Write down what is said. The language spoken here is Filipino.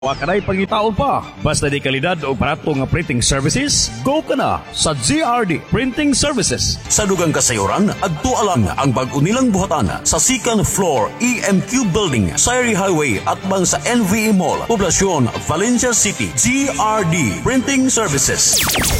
Wa kanay pangitaon pa. Basta di kalidad o barato nga printing services, go ka na sa GRD Printing Services. Sa dugang kasayuran, adto alang ang bag-o nilang buhatan sa second floor EMQ Building, Sayri Highway at bang sa NVE Mall, Poblacion, Valencia City. GRD Printing Services.